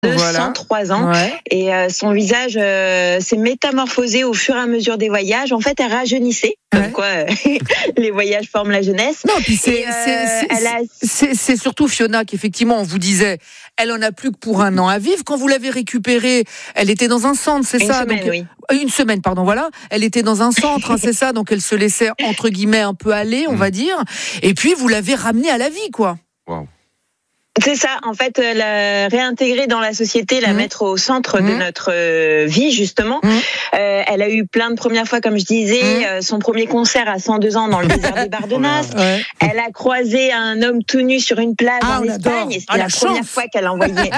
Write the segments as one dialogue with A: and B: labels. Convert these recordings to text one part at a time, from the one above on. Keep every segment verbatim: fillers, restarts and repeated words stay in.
A: de voilà. cent trois ans ouais. et euh, son visage euh, s'est métamorphosé au fur et à mesure des voyages. En fait, elle rajeunissait, comme ouais. quoi euh, les voyages forment la jeunesse.
B: Non, puis c'est, euh, c'est, c'est, a... c'est, c'est surtout Fiona qu'effectivement, on vous disait, elle en a plus que pour un an à vivre. Quand vous l'avez récupérée, elle était dans un centre, c'est
A: une
B: ça
A: semaine,
B: donc,
A: oui.
B: Une semaine, pardon, voilà. Elle était dans un centre, hein, c'est ça, donc elle se laissait, entre guillemets, un peu aller, on mmh. va dire. Et puis, vous l'avez ramenée à la vie, quoi.
C: Waouh.
A: C'est ça, en fait, la réintégrer dans la société, la mmh. mettre au centre mmh. de notre euh, vie, justement. Mmh. Euh, elle a eu plein de premières fois, comme je disais, mmh. euh, son premier concert à cent deux ans dans le désert des Bardenas. Ouais. Elle a croisé un homme tout nu sur une plage ah, en Espagne, et c'était ah, la, la première fois qu'elle envoyait.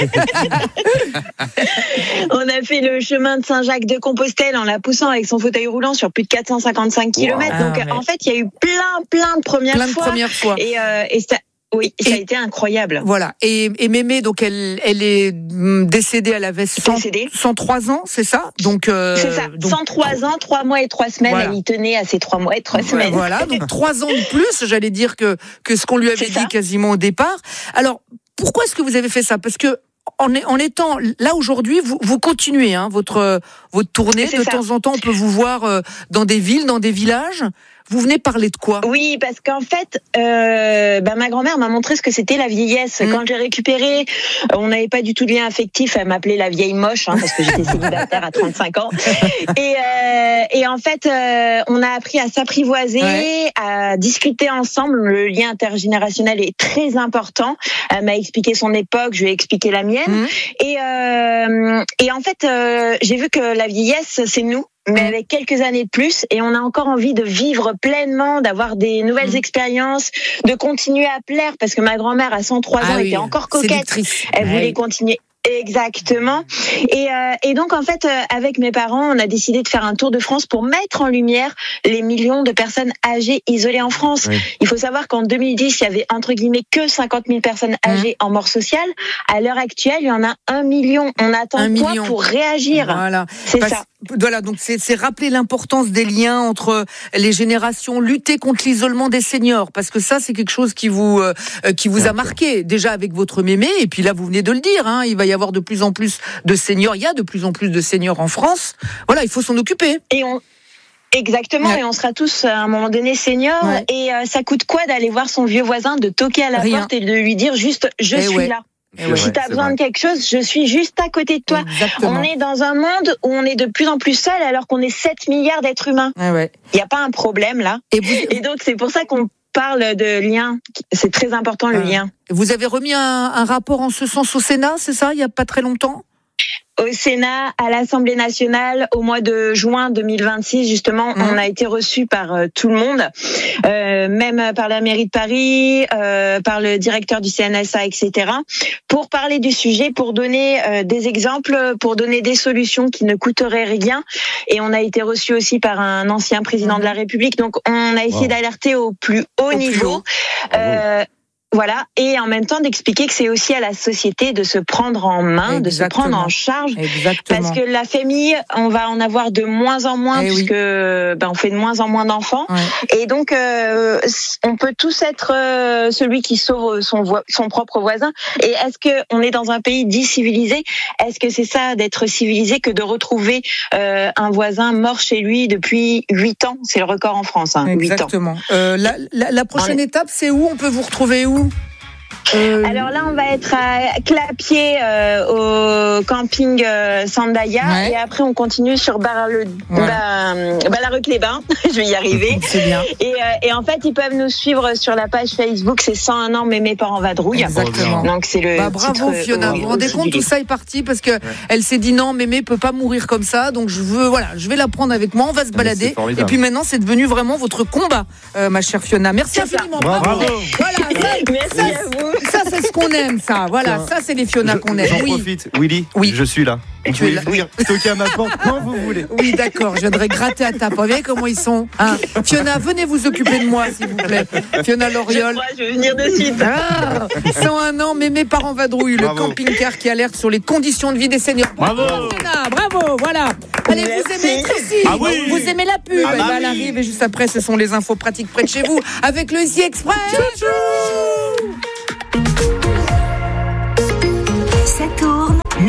A: On a fait le chemin de Saint-Jacques-de-Compostelle en la poussant avec son fauteuil roulant sur plus de quatre cent cinquante-cinq kilomètres. Wow. Donc, ah, mais... en fait, il y a eu plein, plein de premières
B: plein de
A: fois.
B: Premières fois.
A: Et, euh, et ça... Oui, ça et, a été incroyable.
B: Voilà. Et, et Mémé, donc elle, elle est décédée, elle avait cent, cent trois ans, c'est ça donc, euh,
A: c'est ça. Donc, cent trois ans, trois mois et trois semaines. Voilà. Elle y tenait à ces trois mois et trois semaines.
B: Voilà. Donc trois ans de plus, j'allais dire que que ce qu'on lui avait c'est dit ça. Quasiment au départ. Alors pourquoi est-ce que vous avez fait ça ? Parce que En, en étant là aujourd'hui, vous, vous continuez hein, votre votre tournée. C'est de ça. Temps en temps, on peut vous voir euh, dans des villes, dans des villages. Vous venez parler de quoi ?
A: Oui, parce qu'en fait, euh, bah, ma grand-mère m'a montré ce que c'était la vieillesse. Mmh. Quand j'ai récupéré, on n'avait pas du tout de lien affectif. Elle m'appelait la vieille moche, hein, parce que j'étais célibataire à trente-cinq ans. Et, euh, et en fait, euh, on a appris à s'apprivoiser, ouais. à discuter ensemble. Le lien intergénérationnel est très important. Elle m'a expliqué son époque, je lui ai expliqué la mienne. Mmh. Et, euh, et en fait, euh, j'ai vu que la vieillesse, c'est nous. Mais avec quelques années de plus, et on a encore envie de vivre pleinement, d'avoir des nouvelles mmh. expériences, de continuer à plaire, parce que ma grand-mère à cent trois ah ans oui, était encore coquette, elle voulait oui. continuer. Exactement. Et, euh, et donc en fait, euh, avec mes parents, on a décidé de faire un tour de France pour mettre en lumière les millions de personnes âgées isolées en France. Oui. Il faut savoir qu'en deux mille dix, il y avait entre guillemets que cinquante mille personnes âgées mmh. en mort sociale. À l'heure actuelle, il y en a un million. On attend un quoi million. Pour réagir ?
B: Voilà.
A: C'est
B: Parce,
A: ça.
B: Voilà, donc c'est, c'est rappeler l'importance des liens entre les générations, lutter contre l'isolement des seniors, parce que ça, c'est quelque chose qui vous euh, qui vous a marqué déjà avec votre mémé, et puis là, vous venez de le dire, hein, il va y avoir de plus en plus de seniors, il y a de plus en plus de seniors en France. Voilà, il faut s'en occuper.
A: Et on Exactement, ouais. Et on sera tous à un moment donné seniors. Ouais. Et euh, ça coûte quoi d'aller voir son vieux voisin, de toquer à la Rien. Porte et de lui dire juste « je et suis ouais. là ». Ouais, si tu as besoin vrai. De quelque chose, je suis juste à côté de toi. Exactement. On est dans un monde où on est de plus en plus seul alors qu'on est sept milliards d'êtres humains. Il ouais. n'y a pas un problème là. Et, vous... et donc c'est pour ça qu'on parle de lien. C'est très important le euh, lien.
B: Vous avez remis un, un rapport en ce sens au Sénat, c'est ça, il n'y a pas très longtemps ?
A: Au Sénat, à l'Assemblée nationale, au mois de juin deux mille vingt-six, justement, mmh. on a été reçus par euh, tout le monde, euh, même par la mairie de Paris, euh, par le directeur du C N S A, et cetera, pour parler du sujet, pour donner euh, des exemples, pour donner des solutions qui ne coûteraient rien. Et on a été reçus aussi par un ancien président mmh. de la République. Donc, on a essayé wow. d'alerter au plus haut au niveau. Plus haut. Euh, Voilà, et en même temps d'expliquer que c'est aussi à la société de se prendre en main, Exactement. De se prendre en charge,
B: Exactement.
A: Parce que la famille, on va en avoir de moins en moins, eh puisque oui. ben, on fait de moins en moins d'enfants, ouais. Et donc euh, on peut tous être euh, celui qui sauve son, vo- son propre voisin. Et est-ce que on est dans un pays dit civilisé ? Est-ce que c'est ça d'être civilisé que de retrouver euh, un voisin mort chez lui depuis huit ans ? C'est le record en France, hein,
B: Exactement.
A: huit ans.
B: Euh, la, la, la prochaine on... étape, c'est où ? On peut vous retrouver où ?
A: Euh... Alors là, on va être à Clapier euh, au camping euh, Sandaïa, ouais. Et après on continue sur Bar-le... ouais. bah, Ballaruc-les-Bains. Je vais y arriver.
B: C'est bien.
A: Et, euh, et en fait, ils peuvent nous suivre sur la page Facebook. C'est cent un ans, mais mes parents vadrouillent.
B: Exactement.
A: Donc c'est le.
B: Bah, bravo
A: titre,
B: Fiona.
A: euh,
B: vous vous rendez compte, tout ça est parti parce que ouais. elle s'est dit non, Mémé peut pas mourir comme ça. Donc je veux, voilà, je vais la prendre avec moi. On va se balader. Et puis maintenant, c'est devenu vraiment votre combat, euh, ma chère Fiona. Merci c'est infiniment.
C: Bravo. bravo.
A: Voilà. Ça, merci ça, à vous.
B: Ça, c'est ce qu'on aime, ça. Voilà, ça, c'est les Fiona
C: je,
B: qu'on aime.
C: J'en
B: oui.
C: profite. Willy, oui. Je suis là.
B: Vous
C: pouvez venir toquer à ma porte quand vous voulez.
B: Oui, d'accord. Je viendrai gratter à ta porte. Vous voyez comment ils sont, hein. Fiona, venez vous occuper de moi, s'il vous plaît. Fiona Loriol.
A: Je crois, je vais venir de suite.
B: Ah, cent un ans, mais mes parents vadrouillent. Le camping-car qui alerte sur les conditions de vie des seniors.
C: Bravo,
B: bravo Fiona, bravo. Voilà. Allez,
A: Merci.
B: Vous aimez être ici.
C: Ah oui.
B: Vous aimez la pub.
C: Ah bah
B: eh ben,
C: oui.
B: Elle arrive et juste après, ce sont les infos pratiques près de chez vous avec le Easy Express.
C: Tchou tchou.
D: Ça tourne.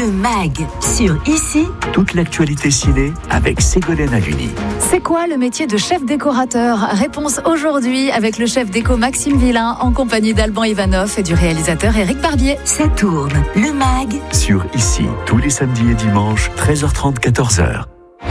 D: Le Mag, sur Ici.
E: Toute l'actualité ciné avec Ségolène Haluni.
F: C'est quoi le métier de chef décorateur ? Réponse aujourd'hui avec le chef déco Maxime Villain en compagnie d'Alban Ivanov et du réalisateur Éric Barbier.
D: Ça tourne. Le Mag.
E: Sur Ici, tous les samedis et dimanches, treize heures trente, quatorze heures.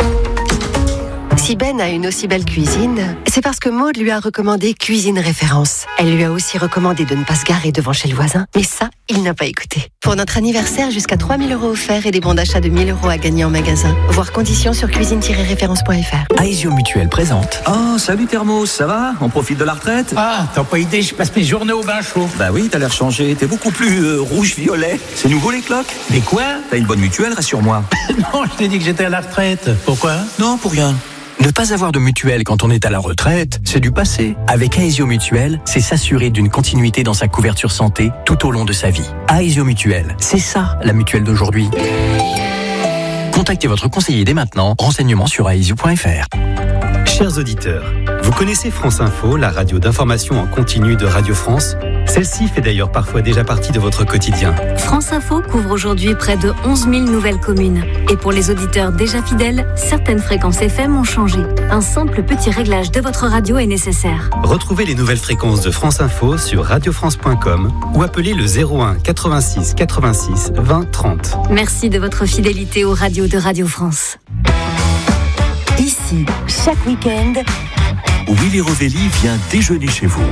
G: Si Ben a une aussi belle cuisine, c'est parce que Maud lui a recommandé Cuisine Référence. Elle lui a aussi recommandé de ne pas se garer devant chez le voisin, mais ça, il n'a pas écouté. Pour notre anniversaire, jusqu'à trois mille euros offerts et des bons d'achat de mille euros à gagner en magasin. Voir conditions sur cuisine tiret référence point f r.
H: Aesio Mutuel présente. Oh, salut Thermos, ça va ? On profite de la retraite ?
I: Ah, t'as pas idée, je passe mes journées au bain chaud.
H: Bah oui, t'as l'air changé, t'es beaucoup plus euh, rouge-violet. C'est nouveau les cloques ?
I: Mais quoi ?
H: T'as une bonne mutuelle, rassure-moi.
I: Non, je t'ai dit que j'étais à la retraite. Pourquoi ?
H: Non, pour rien. Ne pas avoir de mutuelle quand on est à la retraite, c'est du passé. Avec Aesio Mutuel, c'est s'assurer d'une continuité dans sa couverture santé tout au long de sa vie. Aesio Mutuel, c'est ça la mutuelle d'aujourd'hui. Contactez votre conseiller dès maintenant. Renseignements sur aesio point f r.
J: Chers auditeurs, vous connaissez France Info, la radio d'information en continu de Radio France ? Celle-ci fait d'ailleurs parfois déjà partie de votre quotidien.
K: France Info couvre aujourd'hui près de onze mille nouvelles communes. Et pour les auditeurs déjà fidèles, certaines fréquences F M ont changé. Un simple petit réglage de votre radio est nécessaire.
J: Retrouvez les nouvelles fréquences de France Info sur radio france point com ou appelez le zéro un quatre-vingt-six quatre-vingt-six vingt trente.
K: Merci de votre fidélité aux radios de Radio France.
D: Ici, chaque week-end,
E: Willy Rovelli vient déjeuner chez vous.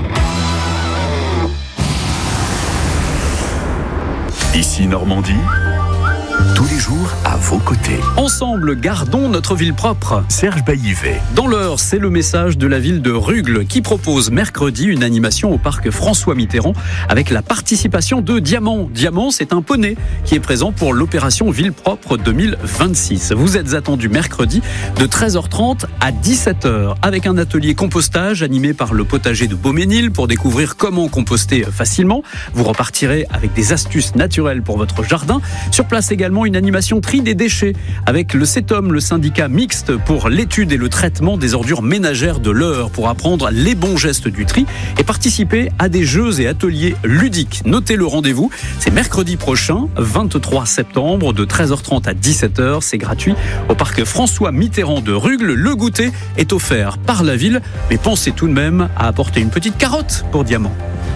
E: Ici Normandie, tous les jours à vos côtés.
L: Ensemble, gardons notre ville propre.
E: Serge Baillivet.
L: Dans l'heure, c'est le message de la ville de Rugles qui propose mercredi une animation au parc François Mitterrand avec la participation de Diamant. Diamant, c'est un poney qui est présent pour l'opération Ville Propre deux mille vingt-six. Vous êtes attendus mercredi de treize heures trente à dix-sept heures avec un atelier compostage animé par le potager de Beauménil pour découvrir comment composter facilement. Vous repartirez avec des astuces naturelles pour votre jardin. Sur place également une animation tri des déchets avec le CETOM, le syndicat mixte pour l'étude et le traitement des ordures ménagères de l'Eure pour apprendre les bons gestes du tri et participer à des jeux et ateliers ludiques. Notez le rendez-vous, c'est mercredi prochain, vingt-trois septembre, de treize heures trente à dix-sept heures. C'est gratuit au parc François Mitterrand de Rugles. Le goûter est offert par la ville, mais pensez tout de même à apporter une petite carotte pour Diamant.